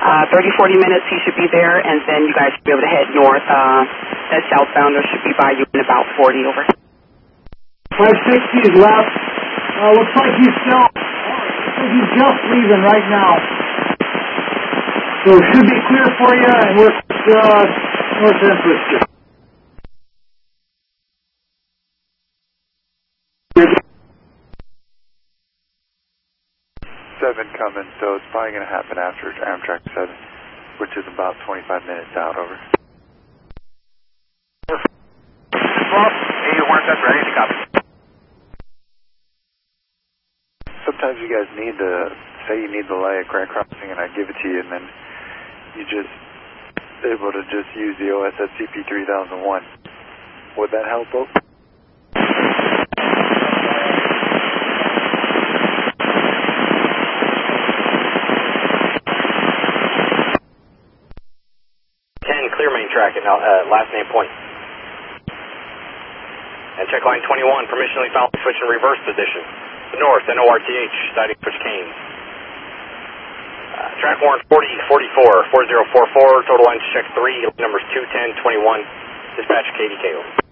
30, 40 minutes he should be there, and then you guys should be able to head north. That southbounder should be by you in about 40, over. 560 is left. Looks like he's just leaving right now. So it should be clear for you, and we're north Empress. 7 coming, so it's probably going to happen after Amtrak 7, which is about 25 minutes out, over. 81 sets ready to copy. Sometimes you guys need you need the light at Grand Crossing, and I give it to you, and then you just able to just use the OSS CP3001. Would that help, Oak? Clear main track at last name point. And check line 21, permissionally foul switch in reverse position. North, NORTH, siding switch Canes. Track warrant 4044, 4044, total lines check 3, numbers 21021, dispatch KDK.